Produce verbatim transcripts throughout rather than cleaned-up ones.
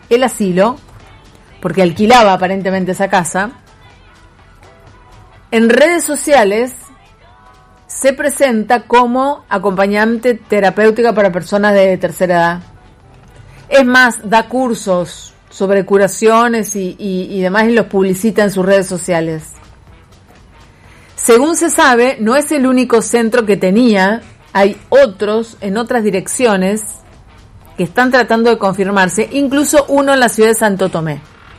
el asilo, porque alquilaba aparentemente esa casa, en redes sociales se presenta como acompañante terapéutica para personas de tercera edad. Es más, da cursos sobre curaciones y, y, y demás y los publicita en sus redes sociales. Según se sabe, no es el único centro que tenía, hay otros en otras direcciones que están tratando de confirmarse, incluso uno en la ciudad de Santo Tomé.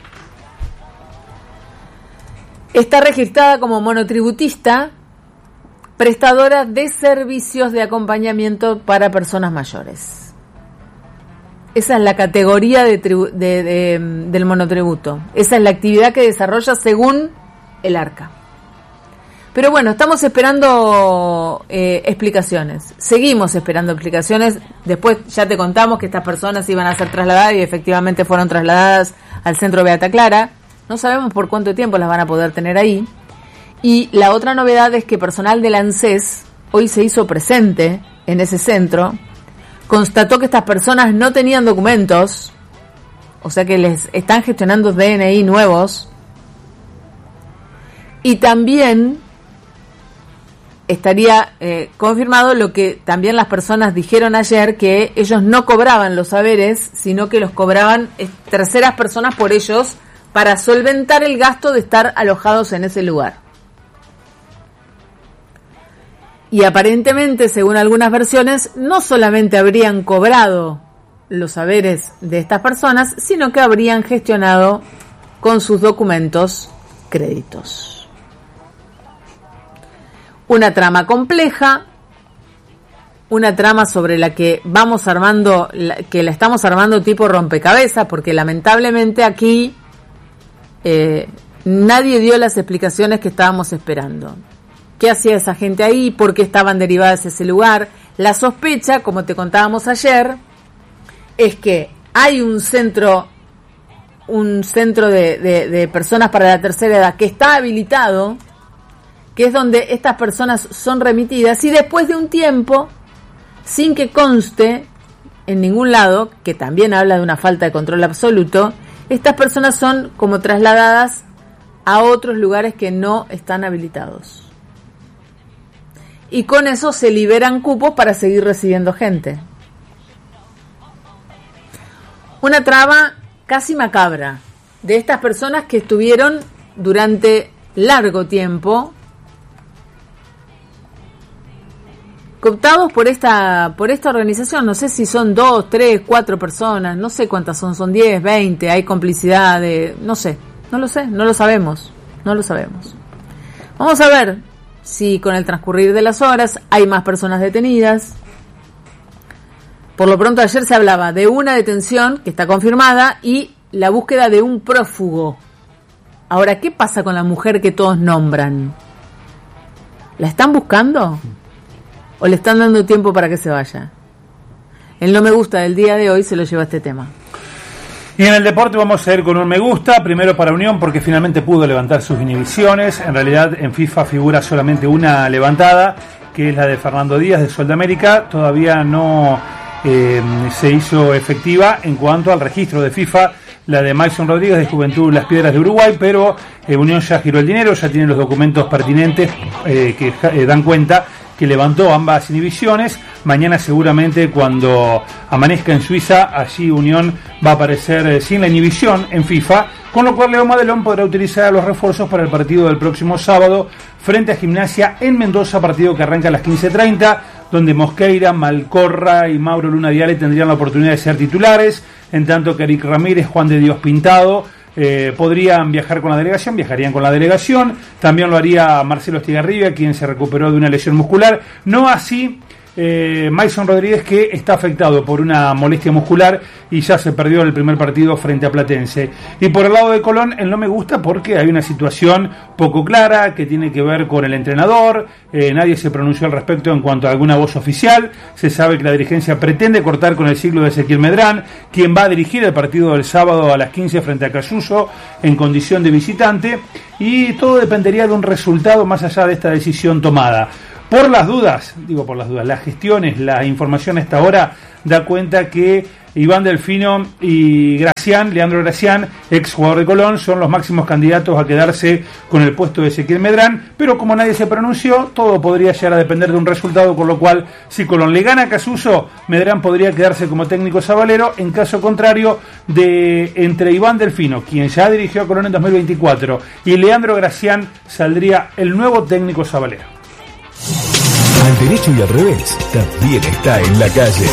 Está registrada como monotributista, prestadora de servicios de acompañamiento para personas mayores. Esa es la categoría de tribu- de, de, del monotributo. Esa es la actividad que desarrolla según el ARCA. Pero bueno, estamos esperando eh, explicaciones. Seguimos esperando explicaciones. Después ya te contamos que estas personas iban a ser trasladadas y efectivamente fueron trasladadas al centro Beata Clara. No sabemos por cuánto tiempo las van a poder tener ahí. Y la otra novedad es que personal del ANSES hoy se hizo presente en ese centro, constató que estas personas no tenían documentos, o sea que les están gestionando D N I nuevos, y también estaría eh, confirmado lo que también las personas dijeron ayer, que ellos no cobraban los saberes, sino que los cobraban eh, terceras personas por ellos para solventar el gasto de estar alojados en ese lugar. Y aparentemente, según algunas versiones, no solamente habrían cobrado los saberes de estas personas, sino que habrían gestionado con sus documentos créditos. Una trama compleja, una trama sobre la que vamos armando, que la estamos armando tipo rompecabezas, porque lamentablemente aquí eh, nadie dio las explicaciones que estábamos esperando. ¿Qué hacía esa gente ahí? ¿Por qué estaban derivadas a ese lugar? La sospecha, como te contábamos ayer, es que hay un centro, un centro de, de, de personas para la tercera edad que está habilitado, que es donde estas personas son remitidas, y después de un tiempo, sin que conste en ningún lado, que también habla de una falta de control absoluto, estas personas son como trasladadas a otros lugares que no están habilitados. Y con eso se liberan cupos para seguir recibiendo gente. Una trama casi macabra de estas personas que estuvieron durante largo tiempo cooptados por esta por esta organización. No sé si son dos, tres, cuatro personas, no sé cuántas son, son diez, veinte, hay complicidad de... no sé, no lo sé, no lo sabemos, no lo sabemos. Vamos a ver si con el transcurrir de las horas hay más personas detenidas. Por lo pronto ayer se hablaba de una detención que está confirmada y la búsqueda de un prófugo. Ahora, ¿qué pasa con la mujer que todos nombran? ¿La están buscando? ¿O le están dando tiempo para que se vaya? El no me gusta del día de hoy se lo lleva este tema. Y en el deporte vamos a ir con un me gusta, primero para Unión porque finalmente pudo levantar sus inhibiciones. En realidad en FIFA figura solamente una levantada, que es la de Fernando Díaz de Sol de América. Todavía no eh, se hizo efectiva en cuanto al registro de FIFA la de Mason Rodríguez de Juventud Las Piedras de Uruguay, pero eh, Unión ya giró el dinero, ya tiene los documentos pertinentes eh, que eh, dan cuenta que levantó ambas inhibiciones. Mañana seguramente cuando amanezca en Suiza, allí Unión va a aparecer eh, sin la inhibición en FIFA, con lo cual Leo Madelón podrá utilizar los refuerzos para el partido del próximo sábado frente a Gimnasia en Mendoza, partido que arranca a las quince treinta, donde Mosqueira, Malcorra y Mauro Luna Diale tendrían la oportunidad de ser titulares, en tanto que Eric Ramírez, Juan de Dios Pintado Eh, podrían viajar con la delegación, viajarían con la delegación. También lo haría Marcelo Estigarribia, quien se recuperó de una lesión muscular. No así eh, Mason Rodríguez, que está afectado por una molestia muscular y ya se perdió el primer partido frente a Platense. Y por el lado de Colón, él no me gusta porque hay una situación poco clara que tiene que ver con el entrenador. Eh, nadie se pronunció al respecto en cuanto a alguna voz oficial. Se sabe que la dirigencia pretende cortar con el ciclo de Ezequiel Medrán, quien va a dirigir el partido del sábado a las quince frente a Cayuso en condición de visitante, y todo dependería de un resultado más allá de esta decisión tomada. Por las dudas, digo por las dudas, las gestiones, la información a esta hora da cuenta que Iván Delfino y Gracián, Leandro Gracián, ex jugador de Colón, son los máximos candidatos a quedarse con el puesto de Ezequiel Medrán, pero como nadie se pronunció, todo podría llegar a depender de un resultado, con lo cual, si Colón le gana a Casuso, Medrán podría quedarse como técnico sabalero. En caso contrario, de entre Iván Delfino, quien ya dirigió a Colón en dos mil veinticuatro, y Leandro Gracián, saldría el nuevo técnico sabalero. Al derecho y al revés, también está en la calle.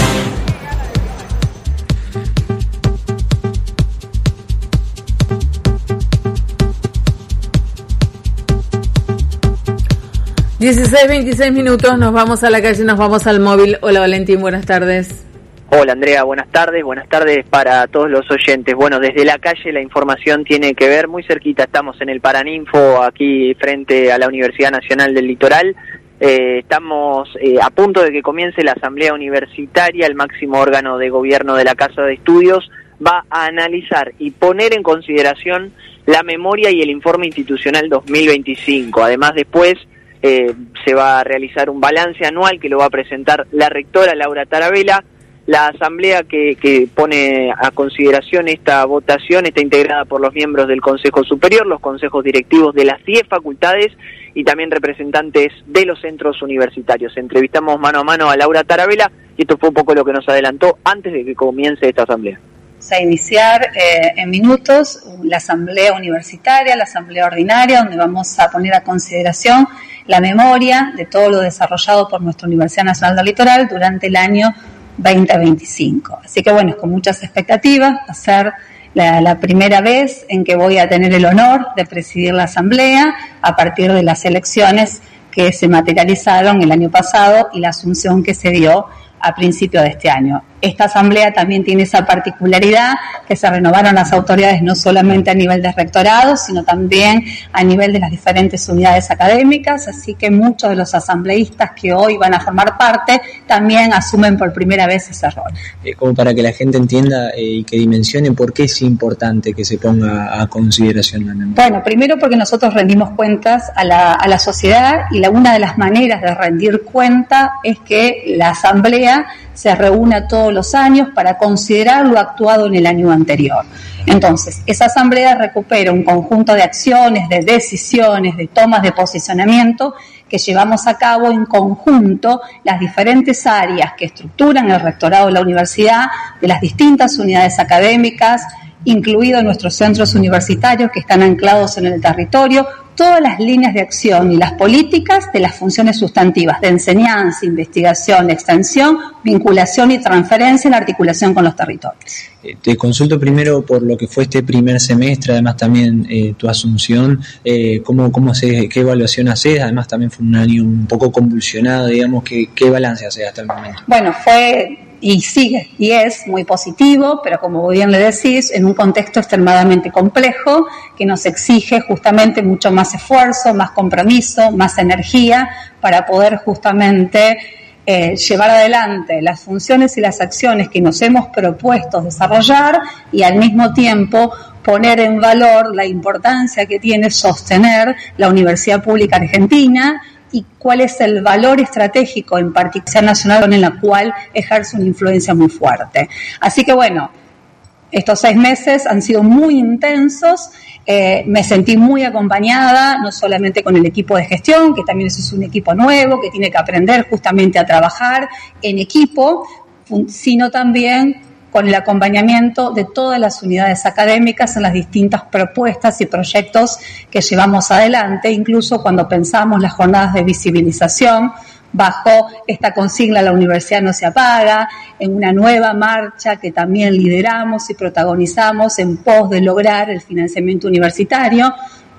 dieciséis, veintiséis minutos, nos vamos a la calle, nos vamos al móvil. Hola Valentín, buenas tardes. Hola Andrea, buenas tardes, buenas tardes para todos los oyentes. Bueno, desde la calle la información tiene que ver, muy cerquita estamos en el Paraninfo, aquí frente a la Universidad Nacional del Litoral. Eh, estamos eh, a punto de que comience la Asamblea Universitaria, el máximo órgano de gobierno de la Casa de Estudios va a analizar y poner en consideración la memoria y el informe institucional dos mil veinticinco. Además, después eh, se va a realizar un balance anual que lo va a presentar la rectora Laura Tarabella. La asamblea que, que pone a consideración esta votación está integrada por los miembros del Consejo Superior, los consejos directivos de las diez facultades y también representantes de los centros universitarios. Entrevistamos mano a mano a Laura Tarabella y esto fue un poco lo que nos adelantó antes de que comience esta asamblea. Vamos a iniciar eh, en minutos la asamblea universitaria, la asamblea ordinaria, donde vamos a poner a consideración la memoria de todo lo desarrollado por nuestra Universidad Nacional del Litoral durante el año veinte veinticinco. Así que bueno, con muchas expectativas, va a ser la, la primera vez en que voy a tener el honor de presidir la asamblea a partir de las elecciones que se materializaron el año pasado y la asunción que se dio a principio de este año. Esta asamblea también tiene esa particularidad que se renovaron las autoridades no solamente a nivel de rectorado, sino también a nivel de las diferentes unidades académicas, así que muchos de los asambleístas que hoy van a formar parte también asumen por primera vez ese rol. Eh, como para que la gente entienda eh, y que dimensione por qué es importante que se ponga a consideración la memoria. Bueno, primero porque nosotros rendimos cuentas a la, a la sociedad y la, una de las maneras de rendir cuenta es que la asamblea se reúne todos los años para considerar lo actuado en el año anterior. Entonces, esa asamblea recupera un conjunto de acciones, de decisiones, de tomas de posicionamiento que llevamos a cabo en conjunto las diferentes áreas que estructuran el rectorado de la universidad, de las distintas unidades académicas, incluidos nuestros centros universitarios que están anclados en el territorio, todas las líneas de acción y las políticas de las funciones sustantivas de enseñanza, investigación, extensión, vinculación y transferencia en articulación con los territorios. Eh, te consulto primero por lo que fue este primer semestre, además también eh, tu asunción, eh, ¿cómo, cómo se, qué evaluación haces? Además también fue un año un poco convulsionado, digamos, ¿qué, qué balance haces hasta el momento? Bueno, fue... y sigue, y es muy positivo, pero como bien le decís, en un contexto extremadamente complejo, que nos exige justamente mucho más esfuerzo, más compromiso, más energía, para poder justamente eh, llevar adelante las funciones y las acciones que nos hemos propuesto desarrollar, y al mismo tiempo poner en valor la importancia que tiene sostener la Universidad Pública Argentina, y cuál es el valor estratégico en particular nacional en la cual ejerce una influencia muy fuerte. Así que bueno, estos seis meses han sido muy intensos, eh, me sentí muy acompañada, no solamente con el equipo de gestión, que también es un equipo nuevo, que tiene que aprender justamente a trabajar en equipo, sino también con el acompañamiento de todas las unidades académicas en las distintas propuestas y proyectos que llevamos adelante, incluso cuando pensamos las jornadas de visibilización, bajo esta consigna La Universidad no se apaga, en una nueva marcha que también lideramos y protagonizamos en pos de lograr el financiamiento universitario.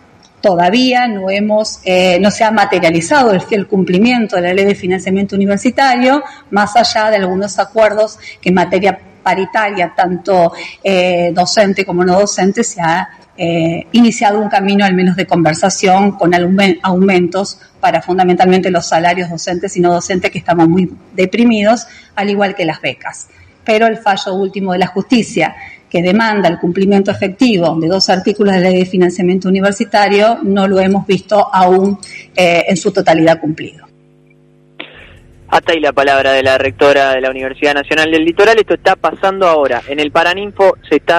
Todavía no hemos, eh, no se ha materializado el fiel cumplimiento de la Ley de Financiamiento Universitario, más allá de algunos acuerdos que en materia paritaria, tanto eh, docente como no docente, se ha eh, iniciado un camino al menos de conversación con aumentos para fundamentalmente los salarios docentes y no docentes, que estamos muy deprimidos, al igual que las becas. Pero el fallo último de la justicia, que demanda el cumplimiento efectivo de dos artículos de la Ley de Financiamiento Universitario, no lo hemos visto aún eh, en su totalidad cumplido. Hasta ahí la palabra de la rectora de la Universidad Nacional del Litoral. Esto está pasando ahora. En el Paraninfo se está